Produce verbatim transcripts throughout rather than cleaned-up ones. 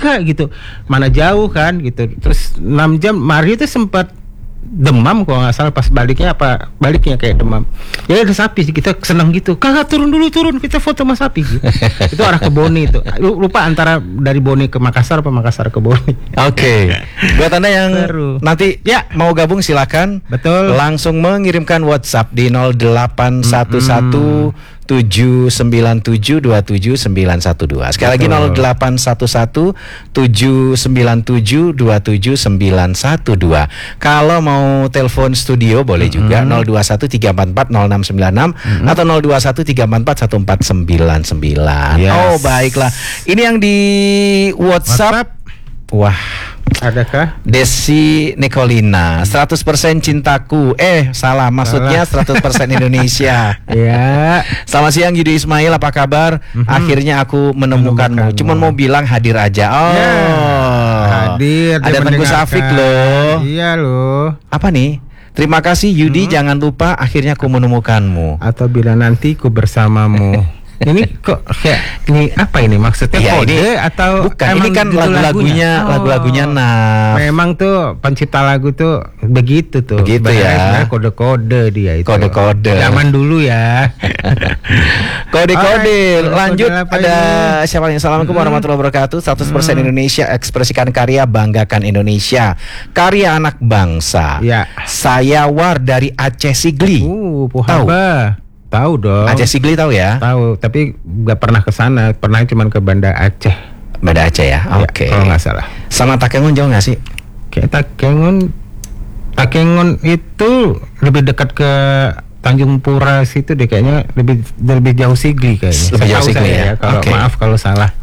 kagak gitu, mana jauh kan gitu. Terus enam jam Mario tuh sempat demam kalau nggak salah pas baliknya apa baliknya kayak demam. Ya ada sapi kita seneng gitu. Kagak turun dulu turun kita foto sama sapi gitu. Itu arah ke Boni itu. Lupa antara dari Boni ke Makassar apa Makassar ke Boni. Oke. Okay. Buat Anda yang Seru. nanti ya mau gabung silakan. Betul. Langsung mengirimkan WhatsApp di nol delapan satu satu tujuh sembilan tujuh dua tujuh sembilan satu dua. Sekali lagi nol delapan satu satu tujuh sembilan tujuh dua tujuh sembilan satu dua. Kalau mau telepon studio boleh juga mm-hmm. nol dua satu tiga empat empat nol enam sembilan enam mm-hmm. atau nol dua satu tiga empat empat satu empat sembilan sembilan. Yes. Oh, baiklah. Ini yang di WhatsApp. WhatsApp. Wah, adakah? Desi Nicolina, seratus persen cintaku. Eh, salah, maksudnya salah. seratus persen Indonesia. Ya. Selamat siang Yudi Ismail, apa kabar? Mm-hmm. Akhirnya aku menemukanmu. Cuman mau bilang hadir aja. Oh. Ya, hadir. Ada Tengku Safik loh. Iya loh. Apa nih? Terima kasih Yudi, hmm. jangan lupa akhirnya aku menemukanmu. Atau bila nanti ku bersamamu. Ini kok kayak ini apa ini maksudnya ya, kode ini, atau bukan ini kan lagu-lagunya oh, lagu-lagunya nah memang tuh pencipta lagu tuh begitu tuh begitu ya kode-kode dia itu kode-kode zaman dulu ya. Kode-kode oh, lanjut kode ada ini? Siapa yang Assalamualaikum hmm. warahmatullahi wabarakatuh. Seratus persen hmm. Indonesia, ekspresikan karya, banggakan Indonesia, karya anak bangsa ya. Saya War dari Aceh Sigli. Uh, Pohaba. Tahu dong. Aceh Sigli tahu ya? Tahu, tapi nggak pernah ke sana. Pernah cuma ke Banda Aceh. Banda Aceh ya? Oke. Okay. Ya, kalau nggak salah. Sama Takengon jauh nggak sih? Kayak Takengon, Takengon itu lebih dekat ke Tanjung Pura situ deh kayaknya, lebih lebih jauh Sigli kayaknya. Lebih jauh Sigli ya. ya. Kalau okay. maaf kalau salah.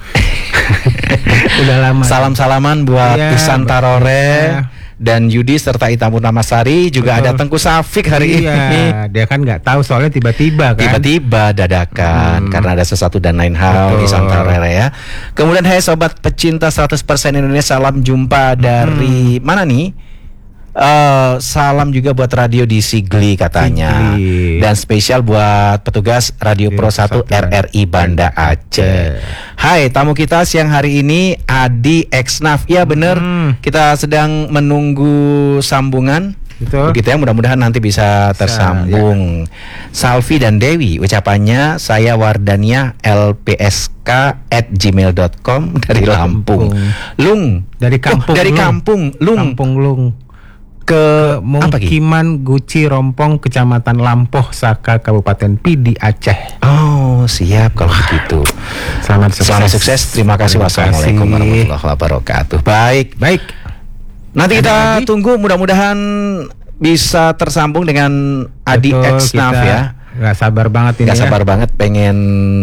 Udah lama. Salam-salaman buat ya, Pisan Tarore. Ya. Dan Yudi serta Ita Purnamasari juga. Betul. Ada Tengku Safik hari iya, ini. Dia kan nggak tahu soalnya tiba-tiba kan. Tiba-tiba dadakan hmm. karena ada sesuatu dan lain hal di Santarere ya. Kemudian hai sobat pecinta seratus persen Indonesia, salam jumpa dari hmm. mana nih? Uh, salam juga buat radio di Sigli katanya. Sigli. Dan spesial buat petugas Radio Pro satu R R I Banda Aceh. Hai, tamu kita siang hari ini Adi Exnaf. Ya bener, hmm. kita sedang menunggu sambungan. Betul. Begitu ya, mudah-mudahan nanti bisa tersambung. Ya. Salvi dan Dewi, ucapannya saya Wardania L P S K at gmail dot com dari Lampung. Lung dari kampung. Oh, dari kampung Lung. Kampung Lung. Ke Mukiman Guci Rompong, Kecamatan Lampoh Saka, Kabupaten Pidi, Aceh. Oh, siap kalau begitu. Selamat sukses. Selamat sukses. Terima kasih. Terima kasih. Wassalamualaikum warahmatullahi wabarakatuh. Baik, baik. Nanti kita lagi? tunggu, mudah-mudahan bisa tersambung dengan Adi Exnaf ya. Gak sabar banget ini. Gak ya. sabar banget pengen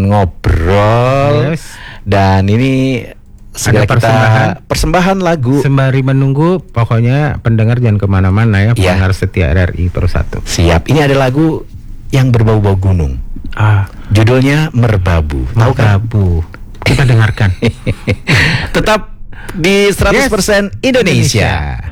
ngobrol. Yes. Dan ini segera kita persembahan, persembahan lagu. Sembari menunggu, pokoknya pendengar jangan kemana-mana ya, pendengar ya. Setia R R I Pro satu. Siap. Ini ada lagu yang berbau-bau gunung. Ah, judulnya Merbabu. Tahu kan? Merbabu. Kita dengarkan. Tetap di seratus persen yes. Indonesia. Indonesia.